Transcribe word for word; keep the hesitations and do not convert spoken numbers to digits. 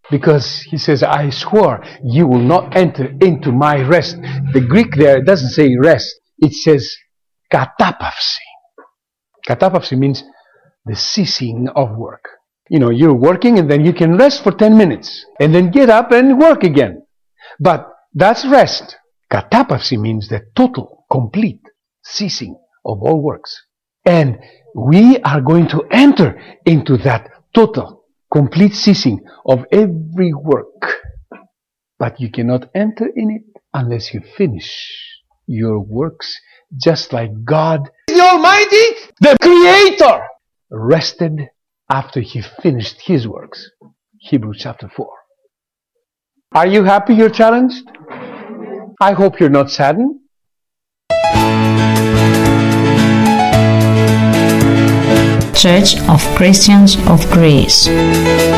Because he says, I swore you will not enter into my rest. The Greek there doesn't say rest. It says katapavsi. Katapavsi means the ceasing of work. You know, you're working and then you can rest for ten minutes and then get up and work again. But that's rest. Katapavsi means the total, complete ceasing of all works. And we are going to enter into that total, complete ceasing of every work. But you cannot enter in it unless you finish your works, just like God, the Almighty, the Creator, rested after He finished His works. Hebrews chapter four. Are you happy you're challenged? I hope you're not saddened. Church of Christians of Greece.